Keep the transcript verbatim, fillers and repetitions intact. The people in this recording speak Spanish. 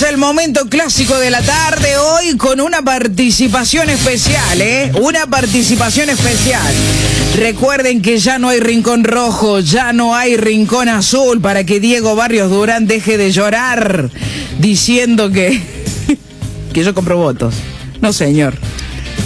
Llegamos al momento clásico de la tarde hoy con una participación especial, ¿eh? Una participación especial. Recuerden que ya no hay rincón rojo, ya no hay rincón azul para que Diego Barrios Durán deje de llorar diciendo que, que yo compro votos. No, señor.